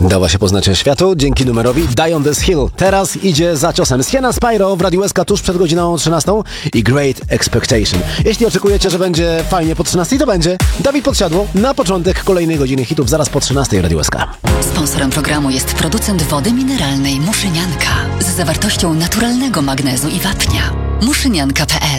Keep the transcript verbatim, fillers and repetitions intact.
Dała się poznać światu dzięki numerowi Die on this Hill. Teraz idzie za ciosem Sienna Spyro w Radiu S K tuż przed godziną trzynastą i Great Expectation. Jeśli oczekujecie, że będzie fajnie po trzynastej, to będzie Dawid Podsiadło na początek kolejnej godziny hitów zaraz po trzynastej Radiu S K. Sponsorem programu jest producent wody mineralnej Muszynianka z zawartością naturalnego magnezu i wapnia. muszynianka kropka p l